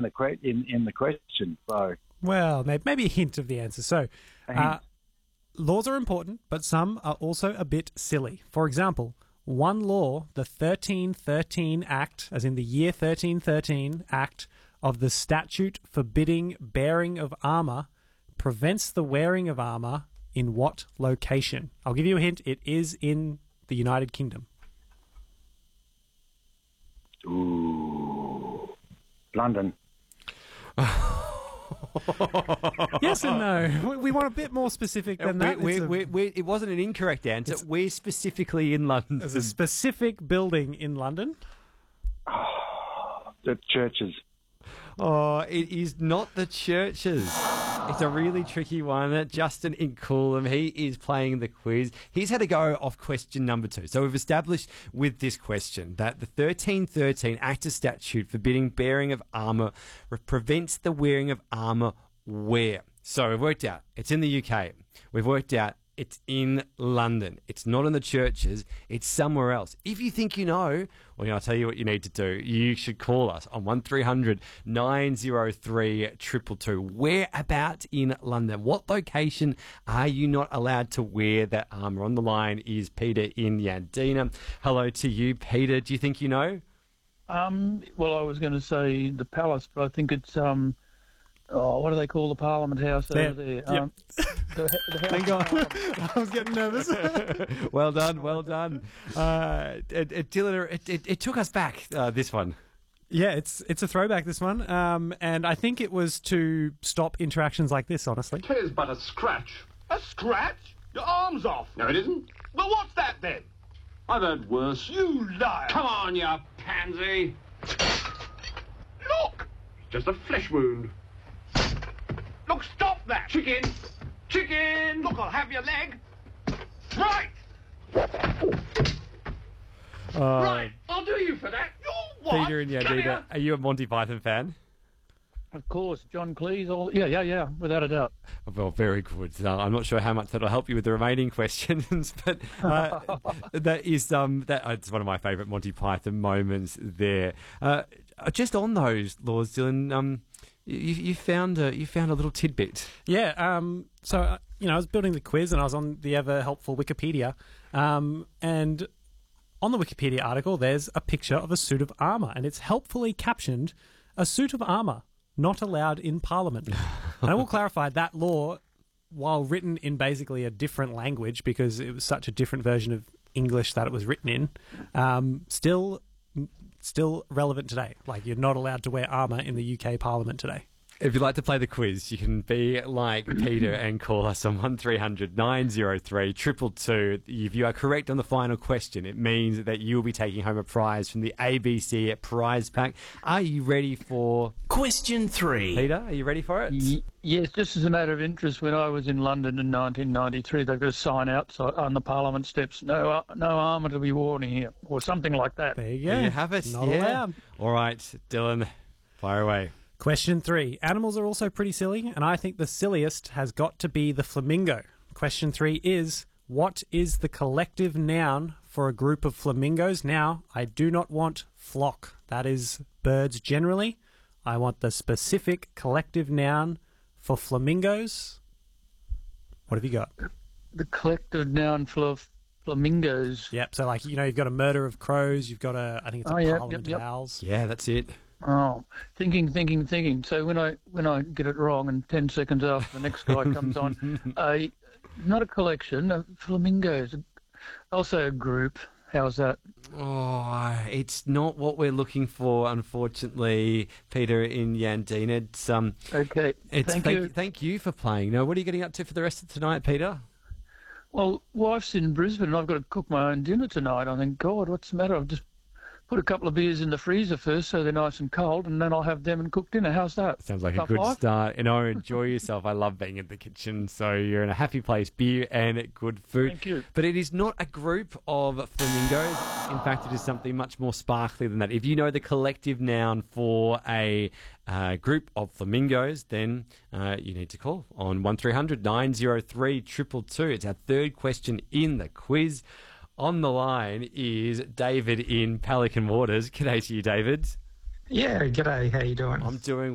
in the question. So, Well, maybe a hint of the answer. So, laws are important, but some are also a bit silly. For example, one law, the 1313 Act, as in the year 1313 Act of the statute forbidding bearing of armour, prevents the wearing of armour in what location? I'll give you a hint. It is in the United Kingdom. ooh, London. Yes and no. We want a bit more specific than that. It wasn't an incorrect answer. We're specifically in London. There's a specific building in London. The churches. Oh, it is not the churches. It's a really tricky one. Justin in Coolum, he is playing the quiz. He's had a go off question number 2. So we've established with this question that the 1313 Act of Statute forbidding bearing of armour prevents the wearing of armour where? So we've worked out it's in the UK. We've worked out it's in London. It's not in the churches. It's somewhere else. If you think you know, well, I'll tell you what you need to do. You should call us on 1300 903 222. Where about in London? What location are you not allowed to wear that armour? On the line is Peter in Yandina. Hello to you, Peter. Do you think you know? Well, I was going to say the Palace, but I think it's what do they call the Parliament House over there? Yep. Thank God. I was getting nervous. Well done. Dylan, it took us back, this one. Yeah, it's a throwback, this one. And I think it was to stop interactions like this, honestly. 'Tis but a scratch. A scratch? Your arm's off. No, it isn't. Well, what's that then? I've heard worse. You liar. Come on, you pansy. Look! Just a flesh wound. Look, stop that! Chicken! Chicken! Look, I'll have your leg. Right! Right, I'll do you for that. You what? Peter in Yandina, are you a Monty Python fan? Of course, John Cleese. Yeah, without a doubt. Well, very good. I'm not sure how much that'll help you with the remaining questions, but it's one of my favourite Monty Python moments there. Just on those laws, Dylan, you found a little tidbit. Yeah. So I was building the quiz and I was on the ever helpful Wikipedia, and on the Wikipedia article, there's a picture of a suit of armour, and it's helpfully captioned, "A suit of armour not allowed in Parliament." And I will clarify that law, while written in basically a different language because it was such a different version of English that it was written in, still relevant today. Like, you're not allowed to wear armour in the UK Parliament today. If you'd like to play the quiz, you can be like Peter and call us on 1300 903 222. If you are correct on the final question, it means that you will be taking home a prize from the ABC prize pack. Are you ready for question 3? Peter, are you ready for it? Yes, just as a matter of interest, when I was in London in 1993, they've got a sign outside on the Parliament steps, no armour to be worn in here, or something like that. There you go. There you have it. Not allowed. All right, Dylan, fire away. Question 3. Animals are also pretty silly, and I think the silliest has got to be the flamingo. Question 3 is, what is the collective noun for a group of flamingos? Now, I do not want flock. That is birds generally. I want the specific collective noun for flamingos. What have you got? The collective noun for flamingos. Yep, so you've got a murder of crows, you've got I think it's a parliament of owls. Yeah, that's it. Oh, thinking. So when I get it wrong, and 10 seconds after the next guy comes on, not a collection of flamingos, also a group. How's that? Oh, it's not what we're looking for, unfortunately, Peter in Yandina. It's okay. Thank you for playing. Now, what are you getting up to for the rest of tonight, Peter? Well, wife's in Brisbane, and I've got to cook my own dinner tonight. I think, God, what's the matter? I've just put a couple of beers in the freezer first so they're nice and cold, and then I'll have them and cook dinner. How's that? Sounds like a good start. Enjoy yourself. I love being in the kitchen, so you're in a happy place. Beer and good food. Thank you. But it is not a group of flamingos. In fact, it is something much more sparkly than that. If you know the collective noun for a group of flamingos, then you need to call on 1300 903 222. It's our third question in the quiz. On the line is David in Pelican Waters. G'day to you, David. Yeah, g'day. How you doing? I'm doing